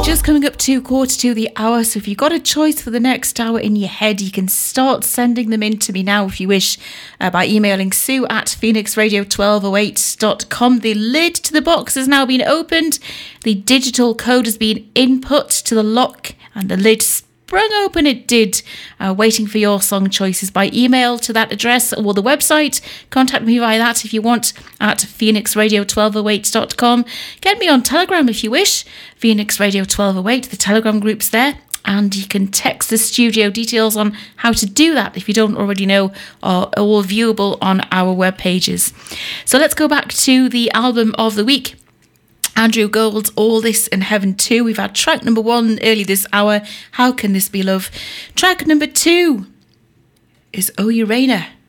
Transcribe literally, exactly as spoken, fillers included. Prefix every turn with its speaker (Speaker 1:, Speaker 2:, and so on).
Speaker 1: Just coming up to quarter to the hour, so if you've got a choice for the next hour in your head, you can start sending them in to me now if you wish, uh, by emailing sue at phoenix radio twelve oh eight dot com. The lid to the box has now been opened, the digital code has been input to the lock, and the lid sprung open it did, uh, waiting for your song choices by email to that address or the website. Contact me via that if you want, at phoenix radio twelve oh eight dot com. Get me on Telegram if you wish, Phoenix Radio twelve oh eight, the Telegram group's there, and you can text the studio. Details on how to do that, if you don't already know, are all viewable on our web pages. So let's go back to the album of the week. Andrew Gould's All This in Heaven two. We've had track number one early this hour, How Can This Be Love. Track number two is Oh Urania.